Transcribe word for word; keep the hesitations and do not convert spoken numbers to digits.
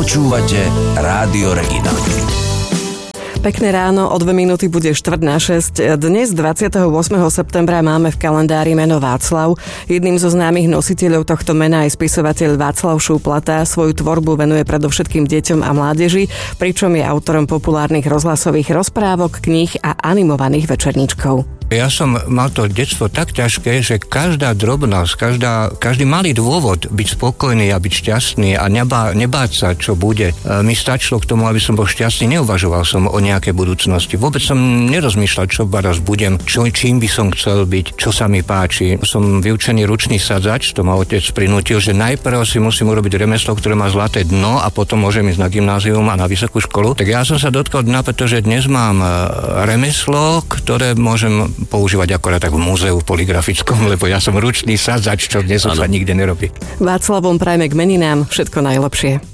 Počúvate Rádio Regina. Pekné ráno, o dve minúty bude štvrť na šesť. Dnes dvadsiateho ôsmeho septembra máme v kalendári meno Václav. Jedným zo známych nositeľov tohto mena je spisovateľ Václav Šúplata. Svoju tvorbu venuje predovšetkým deťom a mládeži, pričom je autorom populárnych rozhlasových rozprávok, kníh a animovaných večerníčkov. Ja som mal to detstvo tak ťažké, že každá drobnosť, každá, každý malý dôvod byť spokojný a byť šťastný a nebá, nebáť sa, čo bude, mi stačilo k tomu, aby som bol šťastný. Neuvažoval som o nejaké budúcnosti. Vôbec som nerozmýšľal, čo raz budem, čo, čím by som chcel byť, čo sa mi páči. Som vyučený ručný sadzač, to ma otec prinútil, že najprv si musím urobiť remeslo, ktoré má zlaté dno a potom môžem ísť na gymnázium a na vysokú školu. Tak ja som sa dotkol dna, pretože dnes mám remeslo, ktoré môžem používať akorát tak v múzeu poligrafickom, lebo ja som ručný sadzač, čo dnes sa nikde nerobí. Václavom prajme k meninám všetko najlepšie.